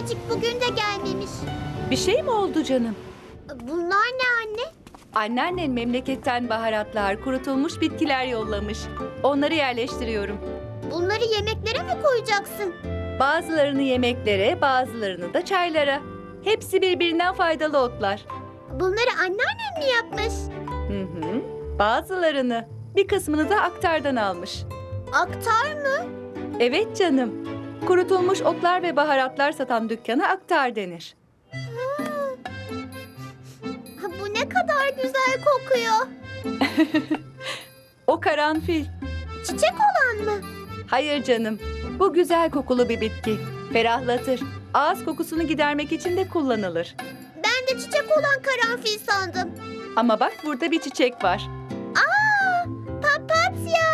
Minicik bugün de gelmemiş. Bir şey mi oldu canım? Bunlar ne anne? Anneannen memleketten baharatlar, kurutulmuş bitkiler yollamış. Onları yerleştiriyorum. Bunları yemeklere mi koyacaksın? Bazılarını yemeklere, bazılarını da çaylara. Hepsi birbirinden faydalı otlar. Bunları anneannem mi yapmış? Hı hı. Bazılarını, bir kısmını da aktardan almış. Aktar mı? Evet canım. Kurutulmuş otlar ve baharatlar satan dükkana aktar denir. Bu ne kadar güzel kokuyor. O karanfil. Çiçek olan mı? Hayır canım. Bu güzel kokulu bir bitki. Ferahlatır. Ağız kokusunu gidermek için de kullanılır. Ben de çiçek olan karanfil sandım. Ama bak burada bir çiçek var. Aa, papatya.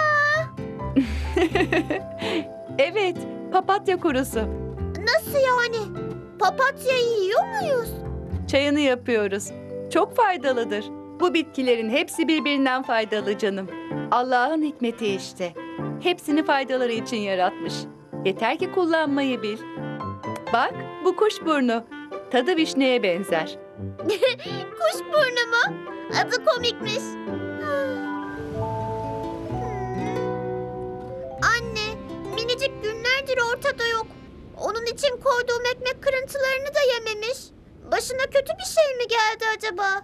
Evet, papatya kurusu. Nasıl yani? Papatyayı yiyor muyuz? Çayını yapıyoruz. Çok faydalıdır. Bu bitkilerin hepsi birbirinden faydalı canım. Allah'ın hikmeti işte. Hepsini faydaları için yaratmış. Yeter ki kullanmayı bil. Bak, bu kuşburnu. Tadı vişneye benzer. Kuşburnu mu? Adı komikmiş. Anne, minicik günlerdir ortada yok. Onun için koyduğum ekmek kırıntılarını da yememiş. Başına kötü bir şey mi geldi acaba?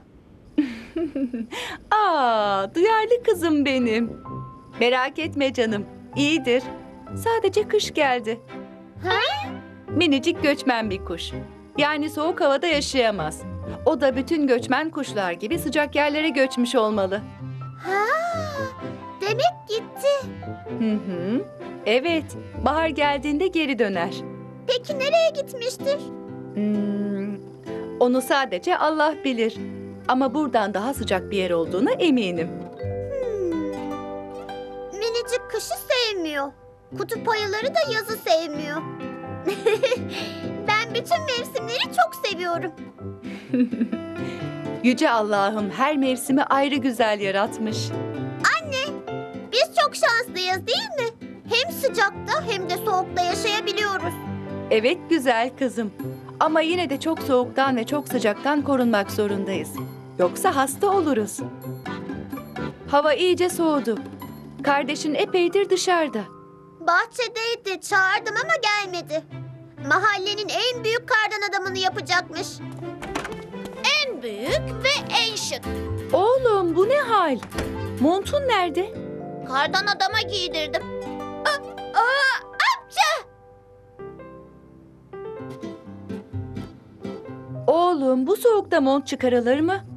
Aa, duyarlı kızım benim. Merak etme canım, iyidir. Sadece kış geldi. Ha? Minicik göçmen bir kuş. Yani soğuk havada yaşayamaz. O da bütün göçmen kuşlar gibi sıcak yerlere göçmüş olmalı. Ha, demek gitti. Hı hı. Evet, bahar geldiğinde geri döner. Peki nereye gitmiştir? Onu sadece Allah bilir. Ama buradan daha sıcak bir yer olduğuna eminim. Minicik kışı sevmiyor. Kutup ayıları da yazı sevmiyor. Ben bütün mevsimleri çok seviyorum. Yüce Allah'ım her mevsimi ayrı güzel yaratmış. Biz çok şanslıyız değil mi? Hem sıcakta hem de soğukta yaşayabiliyoruz. Evet güzel kızım. Ama yine de çok soğuktan ve çok sıcaktan korunmak zorundayız. Yoksa hasta oluruz. Hava iyice soğudu. Kardeşin epeydir dışarıda. Bahçedeydi, çağırdım ama gelmedi. Mahallenin en büyük kardan adamını yapacakmış. En büyük ve en şık. Oğlum bu ne hal? Montun nerede? Kardan adama giydirdim. Apça! Oğlum bu soğukta mont çıkarılır mı?